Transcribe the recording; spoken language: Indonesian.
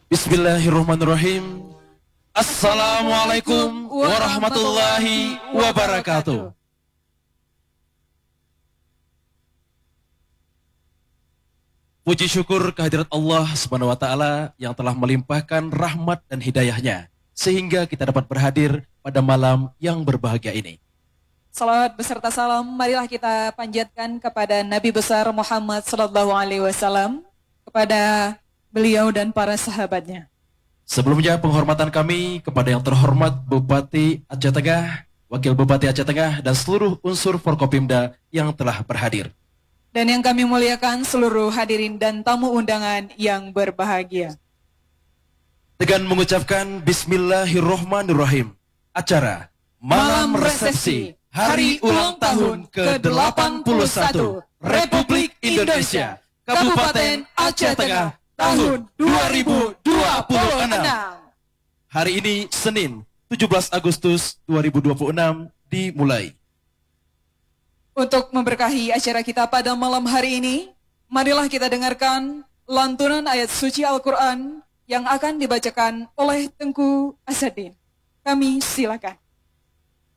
Bismillahirrahmanirrahim. Assalamualaikum warahmatullahi wabarakatuh. Puji syukur kehadirat Allah Subhanahu wa taala yang telah melimpahkan rahmat dan hidayahnya sehingga kita dapat berhadir pada malam yang berbahagia ini. Salawat beserta salam marilah kita panjatkan kepada Nabi besar Muhammad sallallahu alaihi wasallam, kepada beliau dan para sahabatnya. Sebelumnya penghormatan kami kepada yang terhormat Bupati Aceh Tengah, Wakil Bupati Aceh Tengah dan seluruh unsur Forkopimda yang telah berhadir. Dan yang kami muliakan seluruh hadirin dan tamu undangan yang berbahagia. Dengan mengucapkan Bismillahirrahmanirrahim, acara Malam Resepsi Hari Ulang Tahun ke-81 Republik Indonesia Kabupaten Aceh Tengah tahun 2026. Hari ini Senin 17 Agustus 2026 dimulai. Untuk memberkahi acara kita pada malam hari ini, marilah kita dengarkan lantunan ayat suci Al-Quran yang akan dibacakan oleh Tengku Asadin. Kami silakan.